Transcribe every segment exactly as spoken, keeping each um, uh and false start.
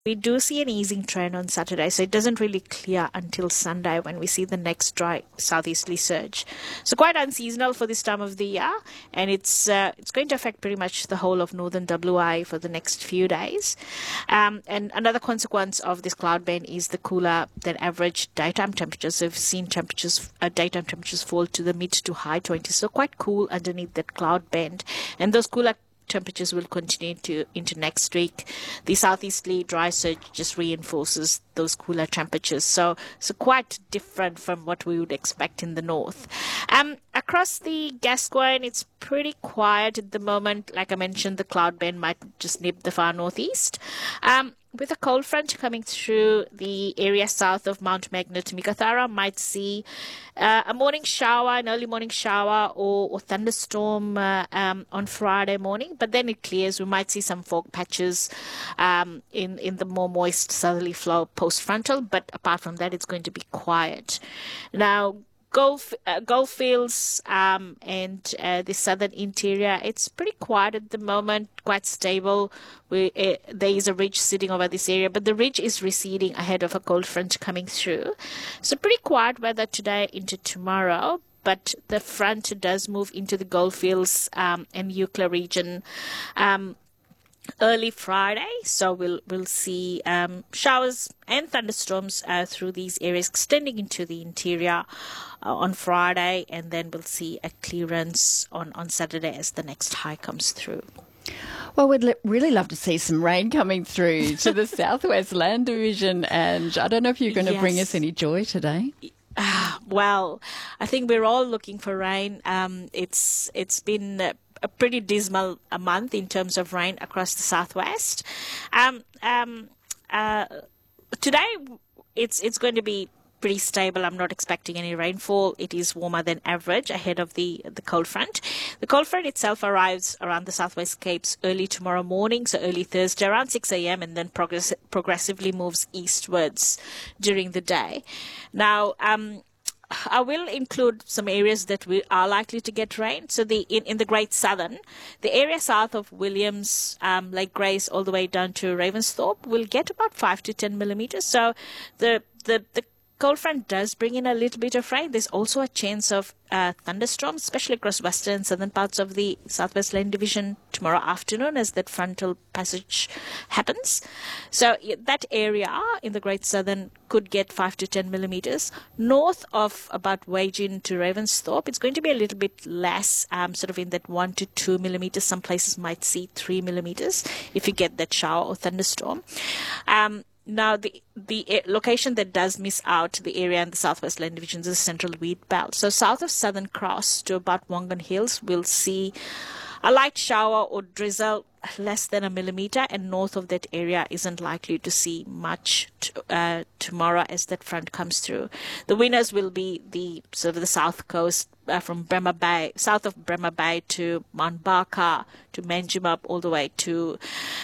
We do see an easing trend on Saturday, so it doesn't really clear until Sunday when we see the next dry southeasterly surge. So quite unseasonal for this time of the year, and it's uh, it's going to affect pretty much the whole of northern W A for the next few days. Um, and another consequence of this cloud band is the cooler than average daytime temperatures. So we've seen temperatures, uh, daytime temperatures fall to the mid to high twenties, so quite cool underneath that cloud band, and those cooler temperatures will continue to into next week. The southeasterly dry surge just reinforces those cooler temperatures, so so quite different from what we would expect in the north. Um, across the Gascoyne, it's pretty quiet at the moment. Like I mentioned, the cloud band might just nip the far northeast. Um, with a cold front coming through the area south of Mount Magnet, Meekatharra might see uh, a morning shower, an early morning shower, or, or thunderstorm uh, um, on Friday morning. But then it clears. We might see some fog patches um, in in the more moist southerly flow post-frontal. But apart from that, it's going to be quiet. Now, Gulf, uh, Goldfields um, and uh, the southern interior, it's pretty quiet at the moment, quite stable. We, uh, there is a ridge sitting over this area, but the ridge is receding ahead of a cold front coming through. So pretty quiet weather today into tomorrow, but the front does move into the Goldfields um, and Eucla region Um, early Friday, so we'll we'll see um, showers and thunderstorms uh, through these areas extending into the interior uh, on Friday, and then we'll see a clearance on, on Saturday as the next high comes through. Well, we'd li- really love to see some rain coming through to the Southwest Land Division, and I don't know if you're going to Yes. bring us any joy today. Ah, well, I think we're all looking for rain. Um, it's it's been uh, a pretty dismal a month in terms of rain across the southwest. Um, um, uh, today, it's it's going to be pretty stable. I'm not expecting any rainfall. It is warmer than average ahead of the the cold front. The cold front itself arrives around the southwest Capes early tomorrow morning, so early Thursday around six a.m. and then progress- progressively moves eastwards during the day. Now, um, I will include some areas that we are likely to get rain. So the in, in the Great Southern, the area south of Williams, um, Lake Grace, all the way down to Ravensthorpe will get about five to ten millimeters. So the the the cold front does bring in a little bit of rain. There's also a chance of uh, thunderstorms, especially across western and southern parts of the Southwest Land Division tomorrow afternoon as that frontal passage happens. So that area in the Great Southern could get five to ten millimeters. North of about Wagin to Ravensthorpe, it's going to be a little bit less, um, sort of in that one to two millimeters. Some places might see three millimeters if you get that shower or thunderstorm. Um, Now, the the location that does miss out the area in the Southwest Land Division is the Central Wheat Belt. So south of Southern Cross to about Wongan Hills, we'll see a light shower or drizzle less than a millimeter, and north of that area isn't likely to see much t- uh, tomorrow as that front comes through. The winners will be the sort of the south coast uh, from Bremer Bay, south of Bremer Bay to Mount Barker to Manjimup all the way to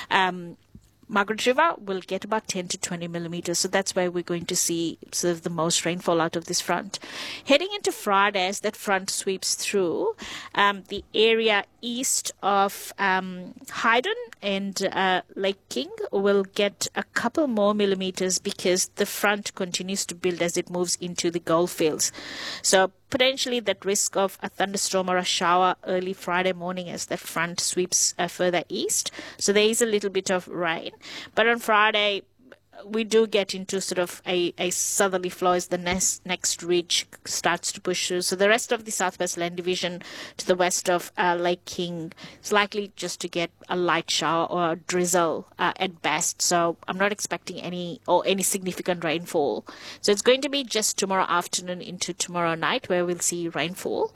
um, Margaret River will get about ten to twenty millimeters. So that's where we're going to see sort of the most rainfall out of this front. Heading into Friday, as that front sweeps through, um, the area east of um, Haydn and uh, Lake King will get a couple more millimeters because the front continues to build as it moves into the Goldfields. So potentially that risk of a thunderstorm or a shower early Friday morning as that front sweeps uh, further east. So there is a little bit of rain. But on Friday, we do get into sort of a, a southerly flow as the next, next ridge starts to push through. So the rest of the Southwest Land Division to the west of uh, Lake King is likely just to get a light shower or a drizzle uh, at best. So I'm not expecting any or any significant rainfall. So it's going to be just tomorrow afternoon into tomorrow night where we'll see rainfall.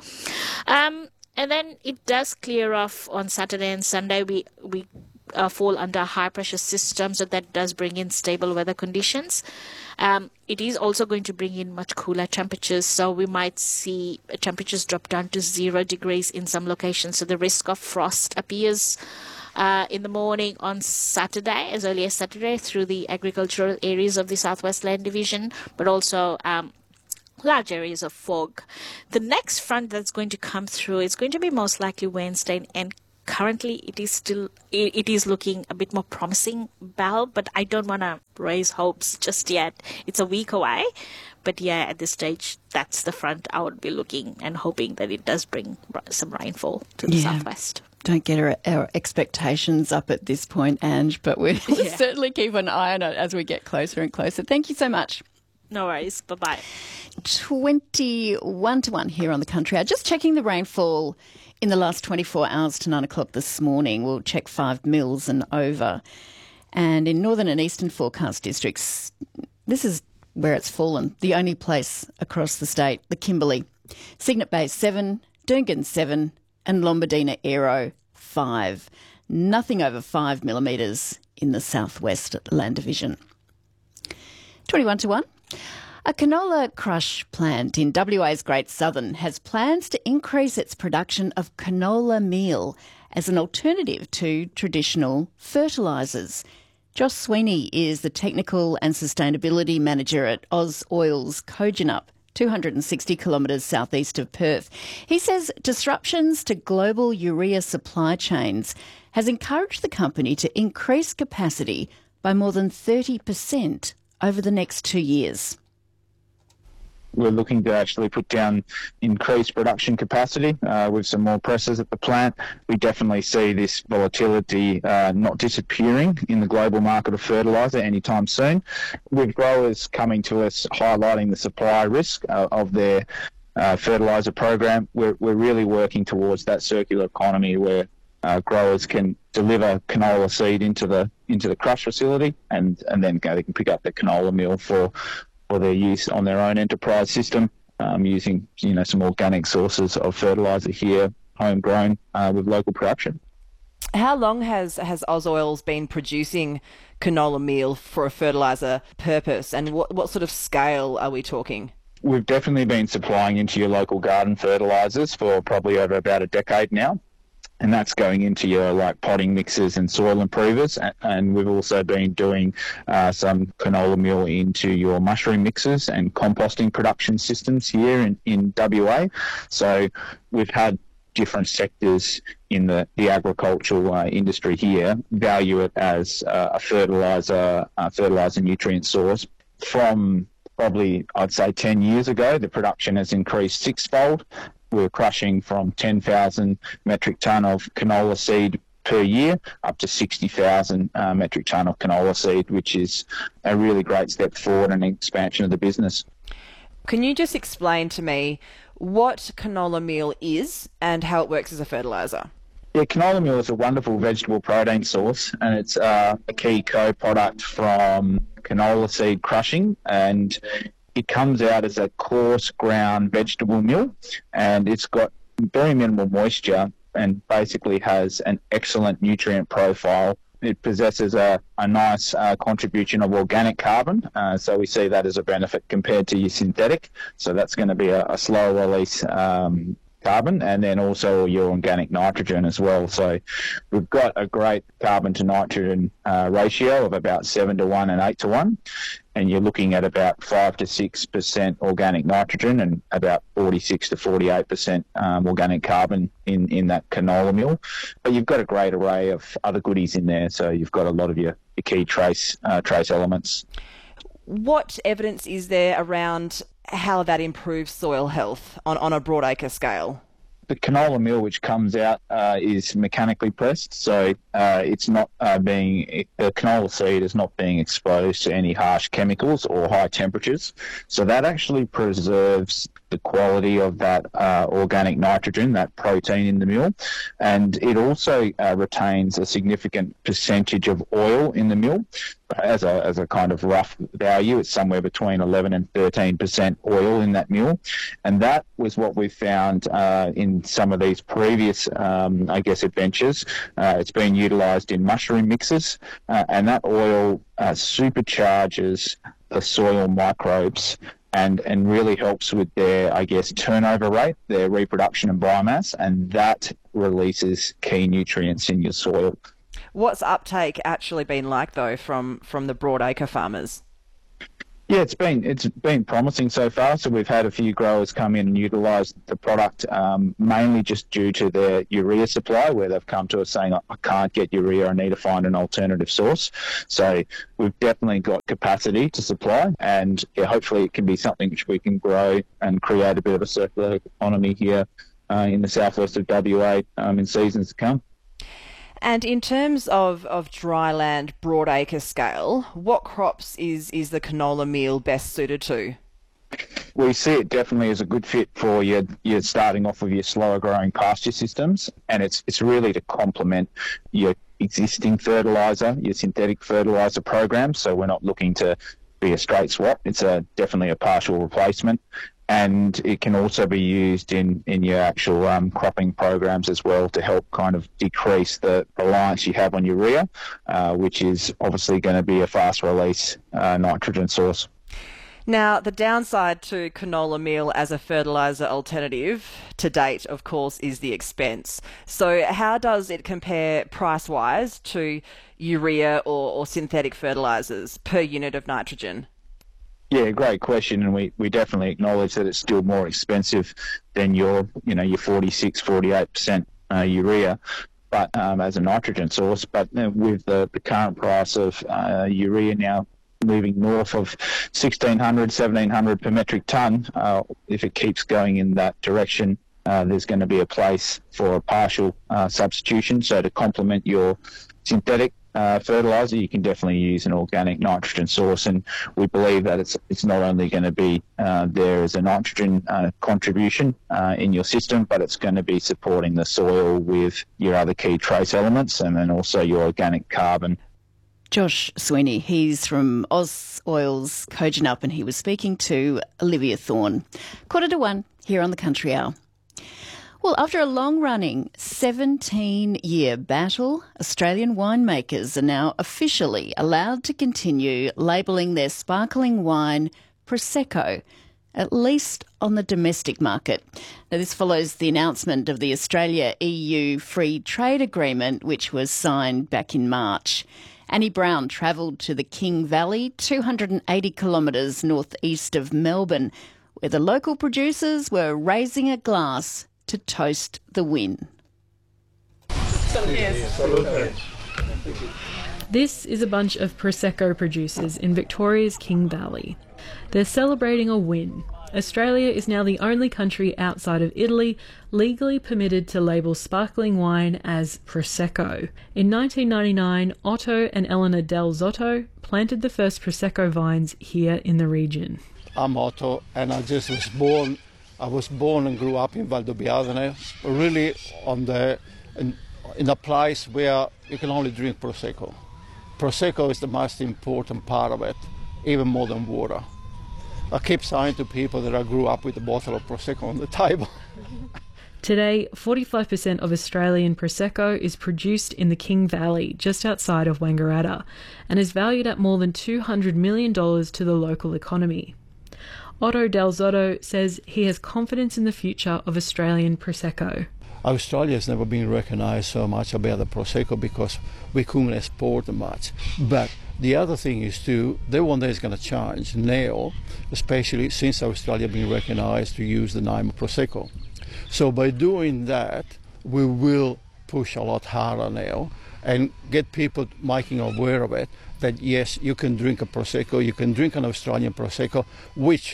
Um, and then it does clear off on Saturday and Sunday. We we Uh, fall under a high pressure system, so that does bring in stable weather conditions. Um, it is also going to bring in much cooler temperatures, so we might see temperatures drop down to zero degrees in some locations. So the risk of frost appears uh, in the morning on Saturday, as early as Saturday, through the agricultural areas of the Southwest Land Division, but also um, large areas of fog. The next front that's going to come through is going to be most likely Wednesday and currently it is still it, it is looking a bit more promising, Belle, but I don't want to raise hopes just yet. It's a week away, but yeah, at this stage, that's the front I would be looking and hoping that it does bring some rainfall to the Yeah. southwest. Don't get our, our expectations up at this point, Ange, but we'll Yeah. certainly keep an eye on it as we get closer and closer. Thank you so much. No worries. Bye bye. twenty-one to one here on the Country Hour. Just checking the rainfall in the last twenty-four hours to nine o'clock this morning. We'll check five mils and over. And in northern and eastern forecast districts, this is where it's fallen. The only place across the state, the Kimberley. Cygnet Bay seven, Doongan seven, and Lombardina Aero five. Nothing over five millimetres in the southwest Land Division. twenty-one to one. A canola crush plant in W A's Great Southern has plans to increase its production of canola meal as an alternative to traditional fertilisers. Josh Sweeney is the Technical and Sustainability Manager at Oz Oil's Kojonup, two hundred sixty kilometres southeast of Perth. He says disruptions to global urea supply chains has encouraged the company to increase capacity by more than thirty percent over the next two years. We're looking to actually put down increased production capacity uh, with some more presses at the plant. We definitely see this volatility uh, not disappearing in the global market of fertiliser anytime soon, with growers coming to us highlighting the supply risk uh, of their uh, fertiliser program. We're, we're really working towards that circular economy where uh, growers can deliver canola seed into the into the crush facility, and, and then go, they can pick up the canola meal for for their use on their own enterprise system, um, using you know some organic sources of fertiliser here, homegrown uh, with local production. How long has, has Oz Oils been producing canola meal for a fertiliser purpose, and what, what sort of scale are we talking? We've definitely been supplying into your local garden fertilisers for probably over about a decade now. And that's going into your like potting mixes and soil improvers. And we've also been doing uh, some canola meal into your mushroom mixes and composting production systems here in, in W A. So we've had different sectors in the, the agricultural uh, industry here value it as uh, a fertiliser, uh, fertiliser nutrient source. From probably, I'd say, ten years ago, the production has increased sixfold. We're crushing from ten thousand metric tonne of canola seed per year up to sixty thousand uh, metric tonne of canola seed, which is a really great step forward and expansion of the business. Can you just explain to me what canola meal is and how it works as a fertiliser? Yeah, canola meal is a wonderful vegetable protein source, and it's uh, a key co-product from canola seed crushing, and it comes out as a coarse ground vegetable meal, and it's got very minimal moisture and basically has an excellent nutrient profile. It possesses a, a nice uh, contribution of organic carbon, uh, so we see that as a benefit compared to your synthetic. So that's going to be a, a slow release um, carbon, and then also your organic nitrogen as well. So we've got a great carbon to nitrogen uh, ratio of about seven to one and eight to one. And you're looking at about five to six percent organic nitrogen and about forty-six to forty-eight percent um, organic carbon in, in that canola meal. But you've got a great array of other goodies in there, so you've got a lot of your, your key trace uh, trace elements. What evidence is there around how that improves soil health on, on a broadacre scale? The canola meal which comes out uh, is mechanically pressed, so uh, it's not uh, being, the canola seed is not being exposed to any harsh chemicals or high temperatures. So that actually preserves the quality of that uh, organic nitrogen, that protein in the meal, and it also uh, retains a significant percentage of oil in the meal. As a as a kind of rough value, it's somewhere between eleven and thirteen percent oil in that meal, and that was what we found uh, in some of these previous, um, I guess, adventures. Uh, it's been utilised in mushroom mixes, uh, and that oil uh, supercharges the soil microbes and and really helps with their, I guess, turnover rate, their reproduction and biomass, and that releases key nutrients in your soil. What's uptake actually been like, though, from, from the broadacre farmers? Yeah, it's been it's been promising so far. So we've had a few growers come in and utilise the product, um, mainly just due to their urea supply, where they've come to us saying, I can't get urea, I need to find an alternative source. So we've definitely got capacity to supply, and yeah, hopefully it can be something which we can grow and create a bit of a circular economy here uh, in the southwest of W A um, in seasons to come. And in terms of, of dryland broadacre scale, what crops is, is the canola meal best suited to? We see it definitely as a good fit for your, your starting off with your slower growing pasture systems, and it's it's really to complement your existing fertiliser, your synthetic fertiliser program. So we're not looking to be a straight swap. It's a definitely a partial replacement. And it can also be used in, in your actual um, cropping programs as well to help kind of decrease the reliance you have on urea, uh, which is obviously going to be a fast release uh, nitrogen source. Now, the downside to canola meal as a fertiliser alternative to date, of course, is the expense. So how does it compare price-wise to urea or, or synthetic fertilisers per unit of nitrogen? Yeah, great question, and we, we definitely acknowledge that it's still more expensive than your, you know, your forty-six, forty-eight percent uh, urea, but um, as a nitrogen source. But uh, with the, the current price of uh, urea now moving north of sixteen hundred, seventeen hundred per metric tonne, uh, if it keeps going in that direction, uh, there's going to be a place for a partial uh, substitution. So to complement your synthetic Uh, fertiliser, you can definitely use an organic nitrogen source, and we believe that it's it's not only going to be uh, there as a nitrogen uh, contribution uh, in your system, but it's going to be supporting the soil with your other key trace elements, and then also your organic carbon. Josh Sweeney, he's from Oz Oils Kojonup, and he was speaking to Olivia Thorne. Quarter to one here on the Country Hour. Well, after a long-running seventeen-year battle, Australian winemakers are now officially allowed to continue labelling their sparkling wine Prosecco, at least on the domestic market. Now, this follows the announcement of the Australia-E U Free Trade Agreement, which was signed back in March. Annie Brown travelled to the King Valley, two hundred eighty kilometres northeast of Melbourne, where the local producers were raising a glass to toast the win. This is a bunch of Prosecco producers in Victoria's King Valley. They're celebrating a win. Australia is now the only country outside of Italy legally permitted to label sparkling wine as Prosecco. In nineteen ninety-nine, Otto and Elena Del Zotto planted the first Prosecco vines here in the region. I'm Otto, and I just was born I was born and grew up in Valdobbiadene, really on the in, in a place where you can only drink Prosecco. Prosecco is the most important part of it, even more than water. I keep saying to people that I grew up with a bottle of Prosecco on the table. Today, forty-five percent of Australian Prosecco is produced in the King Valley, just outside of Wangaratta, and is valued at more than two hundred million dollars to the local economy. Otto Del Zotto says he has confidence in the future of Australian Prosecco. Australia has never been recognised so much about the Prosecco because we couldn't export much. But the other thing is too, that one day is going to change now, especially since Australia has been recognised to use the name of Prosecco. So by doing that, we will push a lot harder now and get people making aware of it, that yes, you can drink a Prosecco, you can drink an Australian Prosecco, which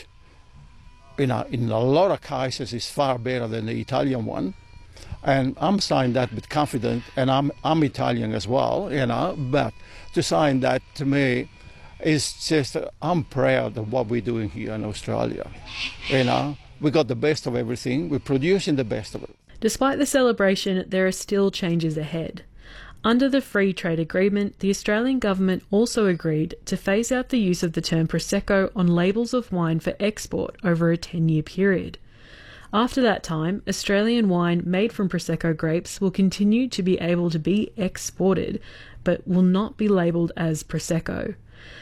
in a, in a lot of cases is far better than the Italian one. And I'm saying that with confidence, and I'm I'm Italian as well, you know, but to saying that to me is just, uh, I'm proud of what we're doing here in Australia. You know, we got the best of everything, we're producing the best of it. Despite the celebration, there are still changes ahead. Under the Free Trade Agreement, the Australian government also agreed to phase out the use of the term Prosecco on labels of wine for export over a ten-year period. After that time, Australian wine made from Prosecco grapes will continue to be able to be exported, but will not be labelled as Prosecco.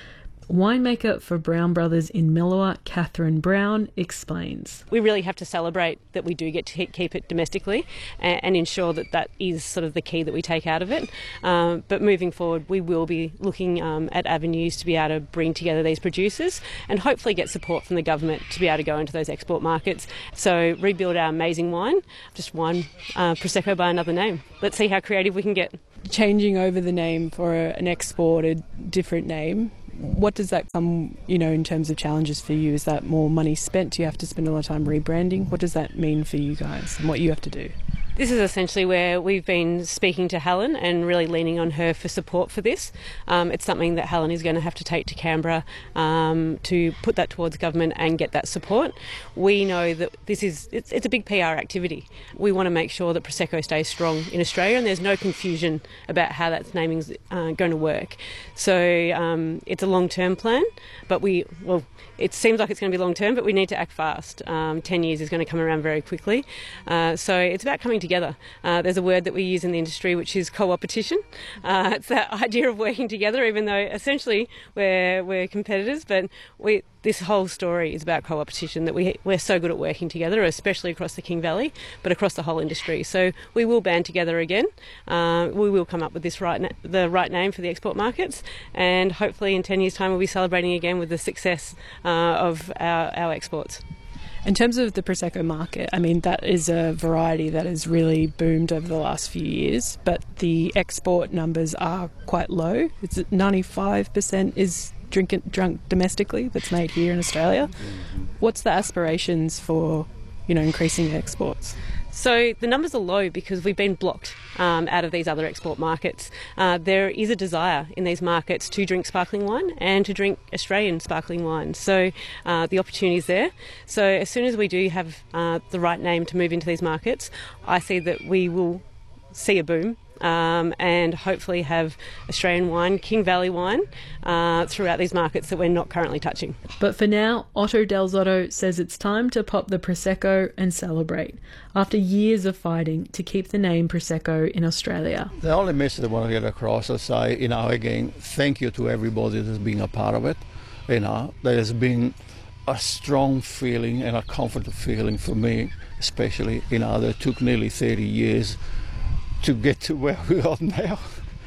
Winemaker for Brown Brothers in Mellowa, Catherine Brown, explains. We really have to celebrate that we do get to keep it domestically and, and ensure that that is sort of the key that we take out of it. Um, but moving forward, we will be looking um, at avenues to be able to bring together these producers and hopefully get support from the government to be able to go into those export markets. So rebuild our amazing wine, just one uh, Prosecco by another name. Let's see how creative we can get. Changing over the name for an exported different name, what does that come, you know, in terms of challenges for you? Is that more money spent? Do you have to spend a lot of time rebranding? What does that mean for you guys and what you have to do? This is essentially where we've been speaking to Helen and really leaning on her for support for this. Um, it's something that Helen is going to have to take to Canberra um, to put that towards government and get that support. We know that this is it's, it's a big P R activity. We want to make sure that Prosecco stays strong in Australia and there's no confusion about how that naming is uh, going to work. So um, it's a long-term plan, but we, well, it seems like it's going to be long-term, but we need to act fast. Um, ten years is going to come around very quickly. Uh, so it's about coming together. Uh, there's a word that we use in the industry which is co-opetition. Uh, it's that idea of working together, even though essentially we're, we're competitors, but we, this whole story is about co-opetition, that we, we're so good at working together, especially across the King Valley, but across the whole industry. So we will band together again. Uh, we will come up with this right na- the right name for the export markets, and hopefully in ten years' time we'll be celebrating again with the success uh, of our, our exports. In terms of the Prosecco market, I mean, that is a variety that has really boomed over the last few years, but the export numbers are quite low. It's ninety-five percent is drink, drunk domestically that's made here in Australia. What's the aspirations for, you know, increasing exports? So the numbers are low because we've been blocked um, out of these other export markets. Uh, there is a desire in these markets to drink sparkling wine and to drink Australian sparkling wine. So uh, the opportunity is there. So as soon as we do have uh, the right name to move into these markets, I see that we will see a boom. Um, and hopefully have Australian wine, King Valley wine, uh, throughout these markets that we're not currently touching. But for now, Otto Del Zotto says it's time to pop the Prosecco and celebrate, after years of fighting to keep the name Prosecco in Australia. The only message I want to get across is say, you know, again, thank you to everybody that's been a part of it. You know, there has been a strong feeling and a comfortable feeling for me, especially, you know, that it took nearly thirty years to get to where we are now,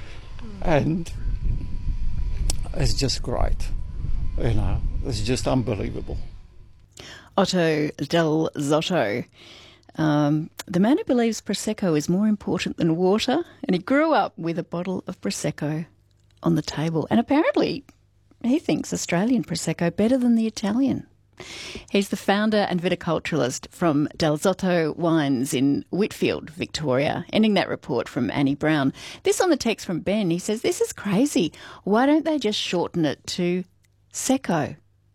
and it's just great, you know, it's just unbelievable. Otto Del Zotto, um, the man who believes Prosecco is more important than water, and he grew up with a bottle of Prosecco on the table, and apparently he thinks Australian Prosecco better than the Italian. He's the founder and viticulturalist from Del Zotto Wines in Whitfield, Victoria. Ending that report from Annie Brown. This on the text from Ben. He says, this is crazy. Why don't they just shorten it to Secco?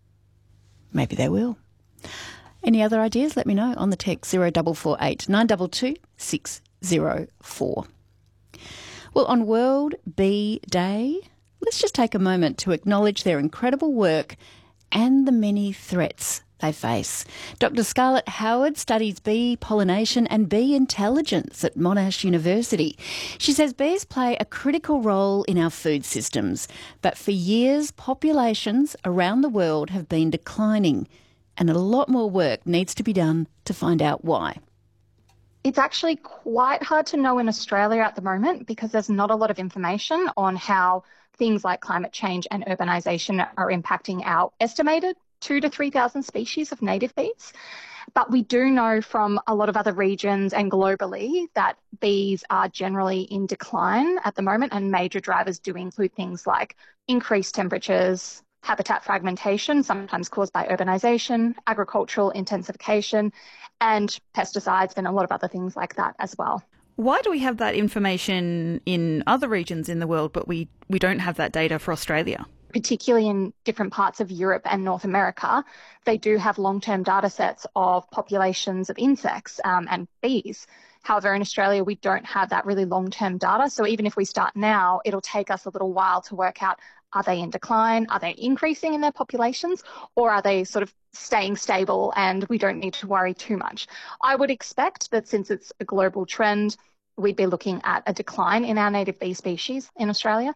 Maybe they will. Any other ideas? Let me know on the text zero four four eight nine two two six zero four. Well, on World Bee Day, let's just take a moment to acknowledge their incredible work and the many threats they face. Doctor Scarlett Howard studies bee pollination and bee intelligence at Monash University. She says bees play a critical role in our food systems, but for years populations around the world have been declining, and a lot more work needs to be done to find out why. It's actually quite hard to know in Australia at the moment because there's not a lot of information on how things like climate change and urbanisation are impacting our estimated two to three thousand species of native bees. But we do know from a lot of other regions and globally that bees are generally in decline at the moment, and major drivers do include things like increased temperatures, habitat fragmentation, sometimes caused by urbanisation, agricultural intensification, and pesticides and a lot of other things like that as well. Why do we have that information in other regions in the world, but we, we don't have that data for Australia? Particularly in different parts of Europe and North America, they do have long-term data sets of populations of insects um, and bees. However, in Australia, we don't have that really long-term data. So even if we start now, it'll take us a little while to work out, are they in decline? Are they increasing in their populations? Or are they sort of staying stable and we don't need to worry too much? I would expect that since it's a global trend, we'd be looking at a decline in our native bee species in Australia.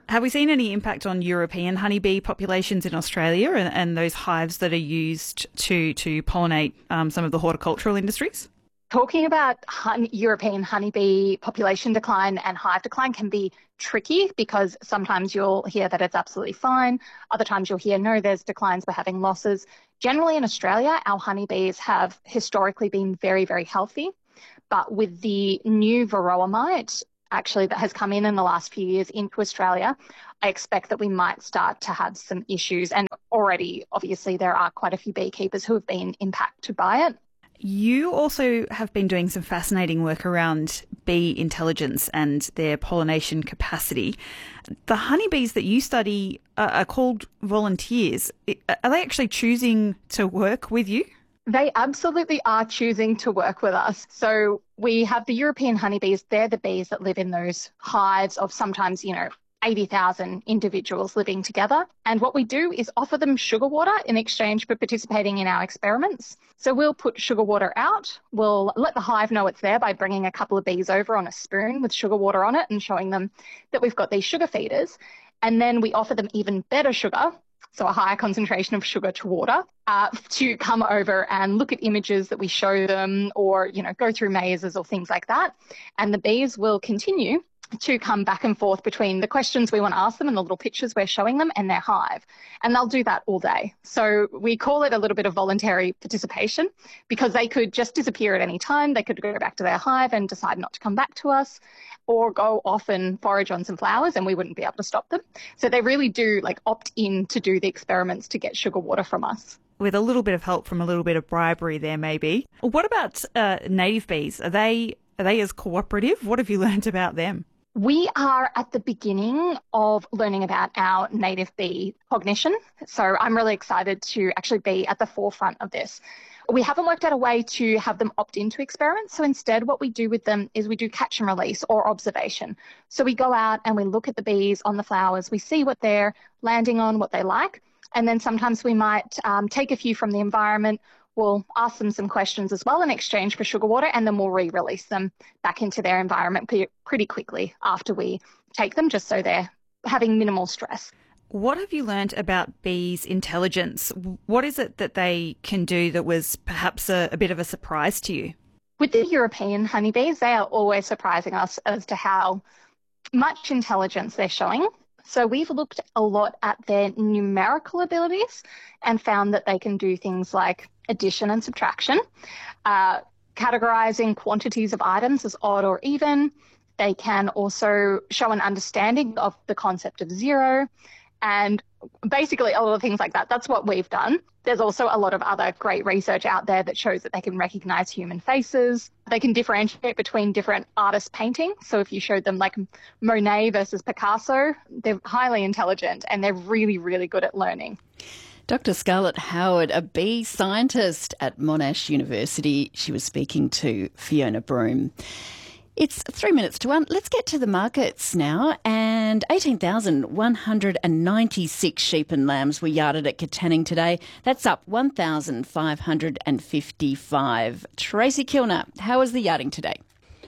Have we seen any impact on European honeybee populations in Australia and, and those hives that are used to, to pollinate um, some of the horticultural industries? Talking about honey, European honeybee population decline and hive decline can be tricky because sometimes you'll hear that it's absolutely fine. Other times you'll hear, no, there's declines, we're having losses. Generally in Australia, our honeybees have historically been very, very healthy. But with the new varroa mite, actually, that has come in in the last few years into Australia, I expect that we might start to have some issues. And already, obviously, there are quite a few beekeepers who have been impacted by it. You also have been doing some fascinating work around bee intelligence and their pollination capacity. The honeybees that you study are called volunteers. Are they actually choosing to work with you? They absolutely are choosing to work with us. So we have the European honeybees. They're the bees that live in those hives of sometimes, you know, eighty thousand individuals living together. And what we do is offer them sugar water in exchange for participating in our experiments. So we'll put sugar water out. We'll let the hive know it's there by bringing a couple of bees over on a spoon with sugar water on it and showing them that we've got these sugar feeders. And then we offer them even better sugar, so a higher concentration of sugar to water, uh, to come over and look at images that we show them or, you know, go through mazes or things like that. And the bees will continue to come back and forth between the questions we want to ask them and the little pictures we're showing them and their hive. And they'll do that all day. So we call it a little bit of voluntary participation because they could just disappear at any time. They could go back to their hive and decide not to come back to us or go off and forage on some flowers and we wouldn't be able to stop them. So they really do like opt in to do the experiments to get sugar water from us. With a little bit of help from a little bit of bribery there maybe. What about uh, native bees? Are they, are they as cooperative? What have you learned about them? We are at the beginning of learning about our native bee cognition. So I'm really excited to actually be at the forefront of this. We haven't worked out a way to have them opt into experiments. So instead, what we do with them is we do catch and release or observation. So we go out and we look at the bees on the flowers. We see what they're landing on, what they like. And then sometimes we might um, take a few from the environment. We'll ask them some questions as well in exchange for sugar water, and then we'll re-release them back into their environment pretty quickly after we take them, just so they're having minimal stress. What have you learned about bees' intelligence? What is it that they can do that was perhaps a, a bit of a surprise to you? With the European honeybees, they are always surprising us as to how much intelligence they're showing. So we've looked a lot at their numerical abilities and found that they can do things like addition and subtraction, uh, categorizing quantities of items as odd or even. They can also show an understanding of the concept of zero and basically a lot of things like that. That's what we've done. There's also a lot of other great research out there that shows that they can recognize human faces. They can differentiate between different artists' paintings. So if you showed them like Monet versus Picasso, they're highly intelligent and they're really, really good at learning. Doctor Scarlett Howard, a bee scientist at Monash University. She was speaking to Fiona Broome. It's three minutes to one. Let's get to the markets now. And eighteen thousand one hundred ninety-six sheep and lambs were yarded at Katanning today. That's up one thousand five hundred fifty-five. Tracy Kilner, how was the yarding today?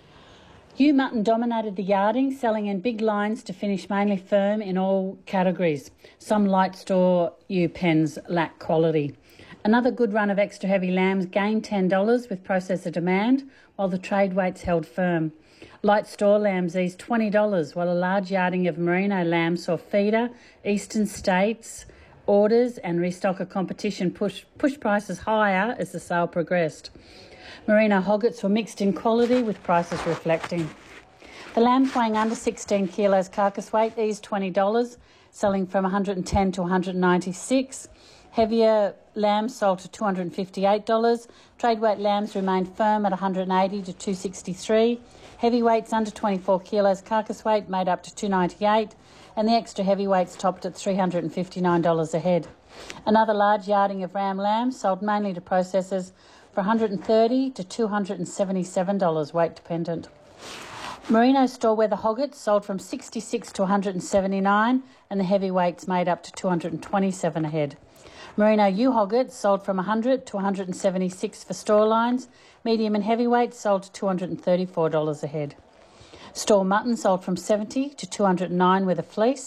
Ewe mutton dominated the yarding, selling in big lines to finish mainly firm in all categories. Some light store ewe pens lack quality. Another good run of extra heavy lambs gained ten dollars with processor demand, while the trade weights held firm. Light store lambs eased twenty dollars, while a large yarding of merino lambs saw feeder, eastern states, orders and restocker competition push, push prices higher as the sale progressed. Merino hoggets were mixed in quality with prices reflecting. The lambs weighing under sixteen kilos carcass weight eased twenty dollars, selling from one hundred ten dollars to one hundred ninety-six dollars. Heavier lambs sold to two hundred fifty-eight dollars. Trade weight lambs remained firm at one hundred eighty dollars to two hundred sixty-three dollars. Heavyweights under twenty-four kilos carcass weight made up to two hundred ninety-eight dollars, and the extra heavyweights topped at three hundred fifty-nine dollars a head. Another large yarding of ram lambs sold mainly to processors for one hundred thirty dollars to two hundred seventy-seven dollars weight dependent. Merino store weather hoggets sold from sixty-six dollars to one hundred seventy-nine dollars, and the heavyweights made up to two hundred twenty-seven dollars a head. Merino ewe hoggets sold from one hundred dollars to one hundred seventy-six dollars for store lines. Medium and heavyweights sold to two hundred thirty-four dollars a head. Store mutton sold from seventy dollars to two hundred nine dollars with a fleece.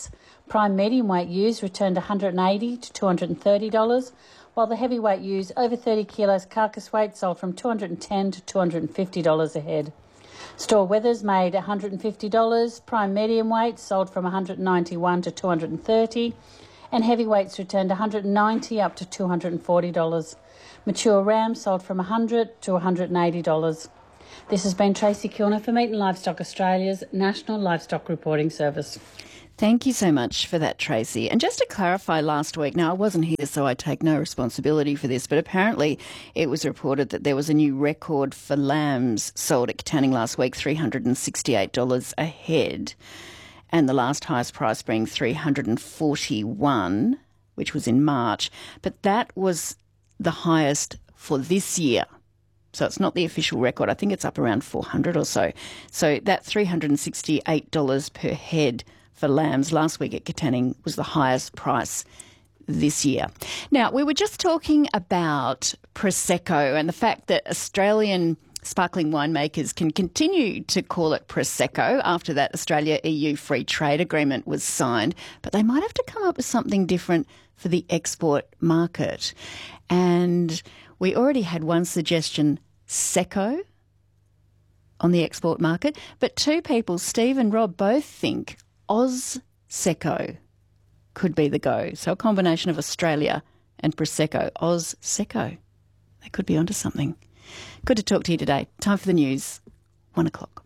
Prime medium weight ewes returned one hundred eighty dollars to two hundred thirty dollars, while the heavyweight ewes over thirty kilos carcass weight sold from two hundred ten dollars to two hundred fifty dollars a head. Store wethers made one hundred fifty dollars, prime medium weight sold from one hundred ninety-one dollars to two hundred thirty dollars, and heavyweights returned one hundred ninety dollars up to two hundred forty dollars. Mature rams sold from one hundred dollars to one hundred eighty dollars. This has been Tracy Kilner for Meat and Livestock Australia's National Livestock Reporting Service. Thank you so much for that, Tracy. And just to clarify, last week, now I wasn't here, so I take no responsibility for this, but apparently it was reported that there was a new record for lambs sold at Katanning last week, three hundred sixty-eight dollars a head, and the last highest price being three hundred forty-one dollars, which was in March. But that was the highest for this year. So it's not the official record. I think it's up around four hundred or so. So that three hundred sixty-eight dollars per head for lambs last week at Katanning was the highest price this year. Now, we were just talking about Prosecco and the fact that Australian sparkling winemakers can continue to call it Prosecco after that Australia-E U free trade agreement was signed, but they might have to come up with something different for the export market. And we already had one suggestion, Secco, on the export market, but two people, Steve and Rob, both think Oz Secco could be the go. So a combination of Australia and Prosecco. Oz Secco. They could be onto something. Good to talk to you today. Time for the news. One o'clock.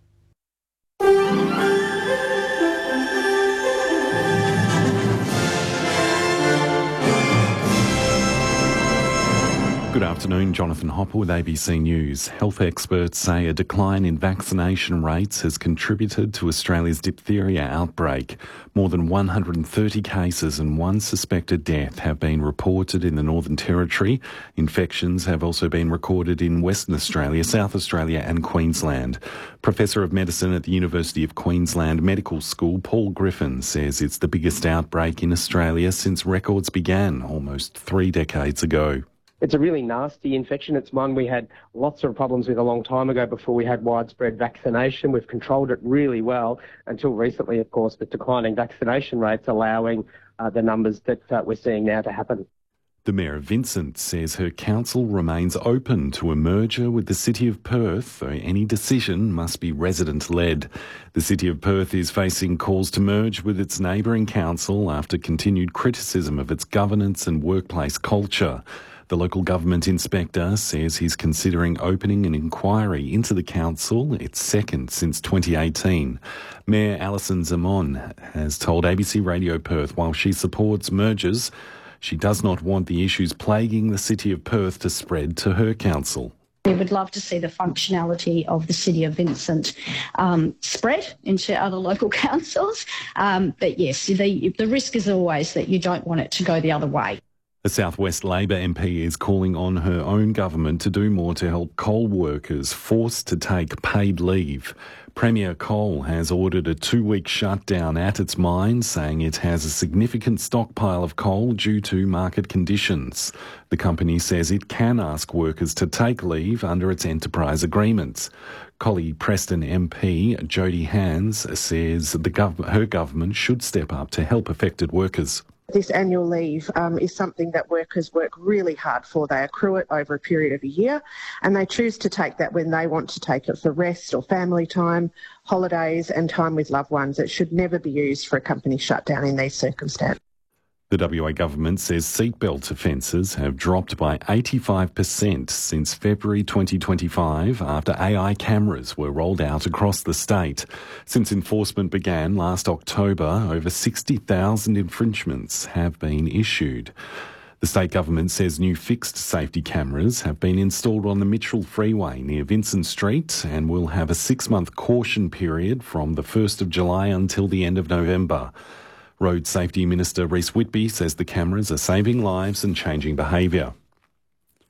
Good afternoon, Jonathan Hopper with A B C News. Health experts say a decline in vaccination rates has contributed to Australia's diphtheria outbreak. More than one hundred thirty cases and one suspected death have been reported in the Northern Territory. Infections have also been recorded in Western Australia, South Australia and Queensland. Professor of Medicine at the University of Queensland Medical School, Paul Griffin, says it's the biggest outbreak in Australia since records began almost three decades ago. It's a really nasty infection. It's one we had lots of problems with a long time ago before we had widespread vaccination. We've controlled it really well until recently, of course, with declining vaccination rates allowing uh, the numbers that uh, we're seeing now to happen. The Mayor of Vincent says her council remains open to a merger with the City of Perth, though any decision must be resident-led. The City of Perth is facing calls to merge with its neighbouring council after continued criticism of its governance and workplace culture. The local government inspector says he's considering opening an inquiry into the council, its second since twenty eighteen. Mayor Alison Zamon has told A B C Radio Perth while she supports mergers, she does not want the issues plaguing the City of Perth to spread to her council. We would love to see the functionality of the City of Vincent um, spread into other local councils. Um, but yes, the, the risk is always that you don't want it to go the other way. The South West Labor M P is calling on her own government to do more to help coal workers forced to take paid leave. Premier Coal has ordered a two-week shutdown at its mine, saying it has a significant stockpile of coal due to market conditions. The company says it can ask workers to take leave under its enterprise agreements. Collie Preston M P Jodie Hans says the gov- her government should step up to help affected workers. This annual leave um, is something that workers work really hard for. They accrue it over a period of a year and they choose to take that when they want to take it for rest or family time, holidays and time with loved ones. It should never be used for a company shutdown in these circumstances. The W A government says seatbelt offences have dropped by eighty-five percent since February twenty twenty-five after A I cameras were rolled out across the state. Since enforcement began last October, over sixty thousand infringements have been issued. The state government says new fixed safety cameras have been installed on the Mitchell Freeway near Vincent Street and will have a six-month caution period from the first of July until the end of November. Road Safety Minister Reece Whitby says the cameras are saving lives and changing behaviour.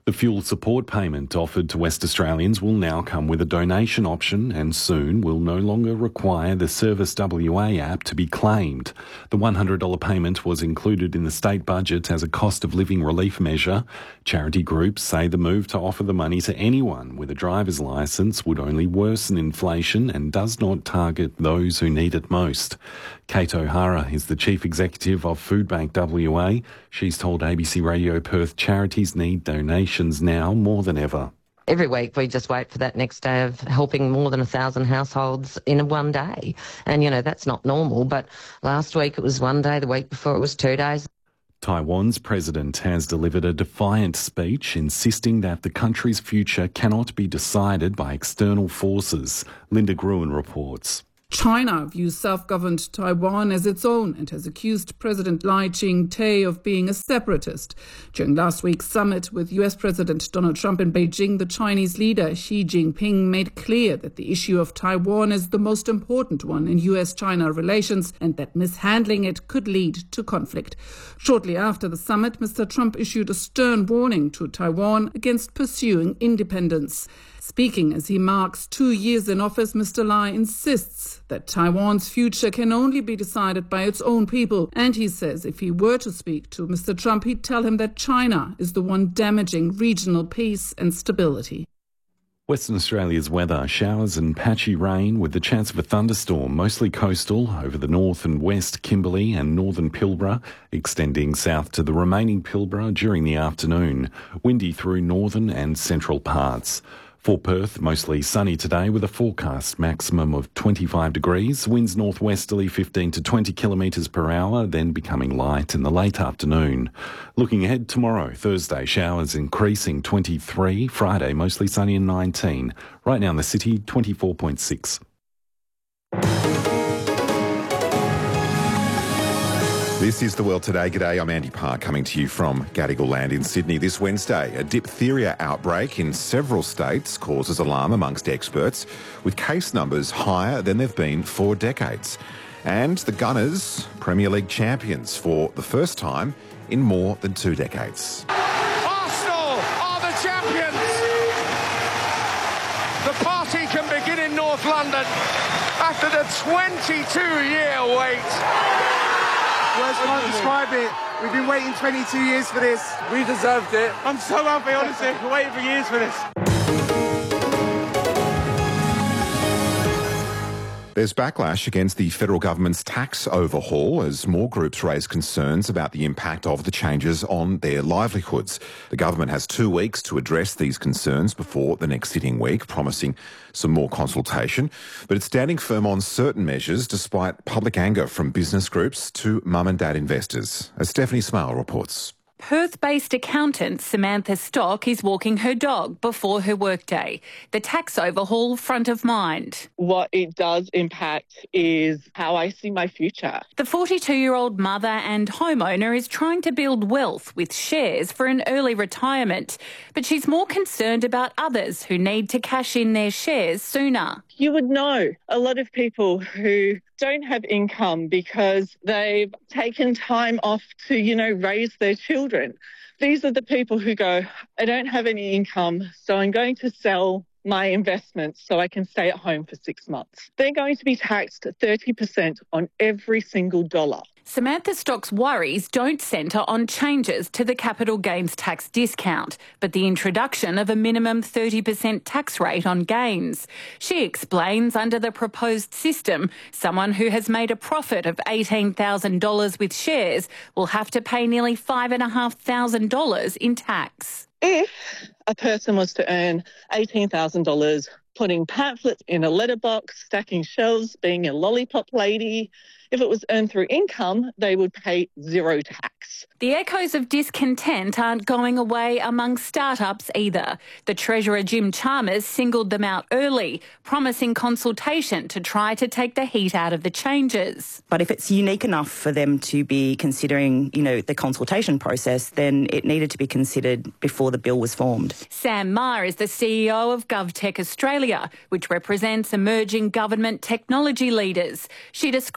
The fuel support payment offered to West Australians will now come with a donation option and soon will no longer require the Service W A app to be claimed. The one hundred dollars payment was included in the state budget as a cost of living relief measure. Charity groups say the move to offer the money to anyone with a driver's licence would only worsen inflation and does not target those who need it most. Kate O'Hara is the Chief Executive of Foodbank W A. She's told A B C Radio Perth charities need donations now more than ever. Every week we just wait for that next day of helping more than a thousand households in one day. And, you know, that's not normal. But last week it was one day, the week before it was two days. Taiwan's president has delivered a defiant speech insisting that the country's future cannot be decided by external forces. Linda Gruen reports. China views self-governed Taiwan as its own and has accused President Lai Ching-te of being a separatist. During last week's summit with U S President Donald Trump in Beijing, the Chinese leader Xi Jinping made clear that the issue of Taiwan is the most important one in U S China relations and that mishandling it could lead to conflict. Shortly after the summit, Mister Trump issued a stern warning to Taiwan against pursuing independence. Speaking as he marks two years in office, Mister Lai insists that Taiwan's future can only be decided by its own people. And he says if he were to speak to Mister Trump, he'd tell him that China is the one damaging regional peace and stability. Western Australia's weather, showers and patchy rain with the chance of a thunderstorm, mostly coastal over the north and west Kimberley and northern Pilbara, extending south to the remaining Pilbara during the afternoon. Windy through northern and central parts. For Perth, mostly sunny today with a forecast maximum of twenty-five degrees, winds northwesterly fifteen to twenty kilometres per hour, then becoming light in the late afternoon. Looking ahead tomorrow, Thursday, showers increasing twenty-three, Friday mostly sunny and nineteen. Right now in the city, twenty-four point six. This is The World Today. G'day, I'm Andy Park coming to you from Gadigal Land in Sydney. This Wednesday, a diphtheria outbreak in several states causes alarm amongst experts, with case numbers higher than they've been for decades. And the Gunners, Premier League champions for the first time in more than two decades. Arsenal are the champions! The party can begin in North London after the twenty-two-year wait. Words can't describe it. We've been waiting twenty-two years for this. We deserved it. I'm so happy, honestly. I've been waiting for years for this. There's backlash against the federal government's tax overhaul as more groups raise concerns about the impact of the changes on their livelihoods. The government has two weeks to address these concerns before the next sitting week, promising some more consultation. But it's standing firm on certain measures despite public anger from business groups to mum and dad investors, as Stephanie Smale reports. Perth-based accountant Samantha Stock is walking her dog before her workday. The tax overhaul front of mind. What it does impact is how I see my future. The forty-two-year-old mother and homeowner is trying to build wealth with shares for an early retirement, but she's more concerned about others who need to cash in their shares sooner. You would know a lot of people who don't have income because they've taken time off to, you know, raise their children. These are the people who go, I don't have any income, so I'm going to sell my investments so I can stay at home for six months. They're going to be taxed thirty percent on every single dollar. Samantha Stock's worries don't centre on changes to the capital gains tax discount, but the introduction of a minimum thirty percent tax rate on gains. She explains under the proposed system, someone who has made a profit of eighteen thousand dollars with shares will have to pay nearly five thousand five hundred dollars in tax. If a person was to earn eighteen thousand dollars putting pamphlets in a letterbox, stacking shelves, being a lollipop lady, if it was earned through income, they would pay zero tax. The echoes of discontent aren't going away among startups either. The Treasurer Jim Chalmers singled them out early, promising consultation to try to take the heat out of the changes. But if it's unique enough for them to be considering, you know, the consultation process, then it needed to be considered before the bill was formed. Sam Marr is the C E O of GovTech Australia, which represents emerging government technology leaders. She describes the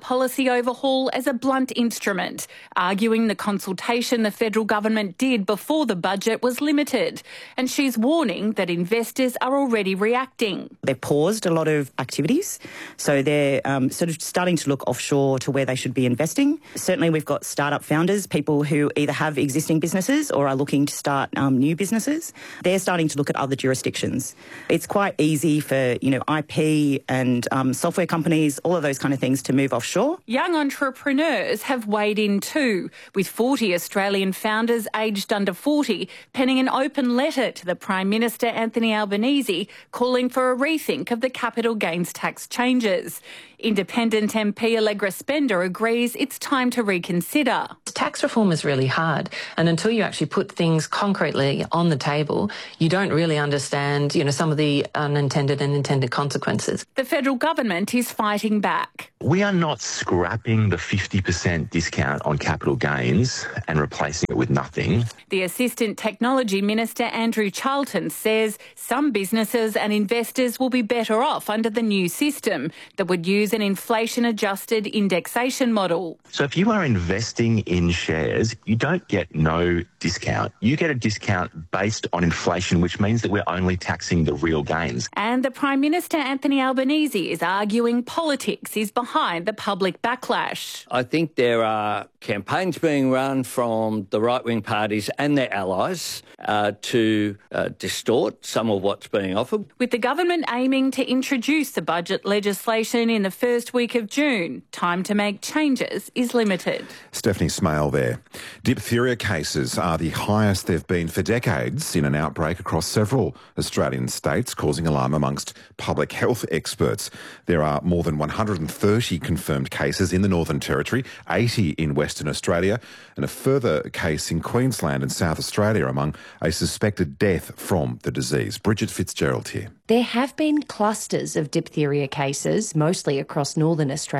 policy overhaul as a blunt instrument, arguing the consultation the federal government did before the budget was limited. And she's warning that investors are already reacting. They've paused a lot of activities, so they're um, sort of starting to look offshore to where they should be investing. Certainly we've got startup founders, people who either have existing businesses or are looking to start um, new businesses. They're starting to look at other jurisdictions. It's quite easy for, you know, I P and um, software companies, all of those kind of things to move offshore. Young entrepreneurs have weighed in too, with forty Australian founders aged under forty penning an open letter to the Prime Minister Anthony Albanese calling for a rethink of the capital gains tax changes. Independent M P Allegra Spender agrees it's time to reconsider. Tax reform is really hard, and until you actually put things concretely on the table, you don't really understand, you know, some of the unintended and intended consequences. The federal government is fighting back. We are not scrapping the fifty percent discount on capital gains and replacing it with nothing. The Assistant Technology Minister Andrew Charlton says some businesses and investors will be better off under the new system that would use an inflation-adjusted indexation model. So if you are investing in shares, you don't get no discount. You get a discount based on inflation, which means that we're only taxing the real gains. And the Prime Minister Anthony Albanese is arguing politics is behind the public backlash. I think there are campaigns being run from the right-wing parties and their allies uh, to uh, distort some of what's being offered. With the government aiming to introduce the budget legislation in the first week of June, time to make changes is limited. Stephanie Smale there. Diphtheria cases are the highest they've been for decades in an outbreak across several Australian states, causing alarm amongst public health experts. There are more than one hundred thirty confirmed cases in the Northern Territory, eighty in Western Australia, and a further case in Queensland and South Australia among a suspected death from the disease. Bridget Fitzgerald here. There have been clusters of diphtheria cases, mostly across northern Australia.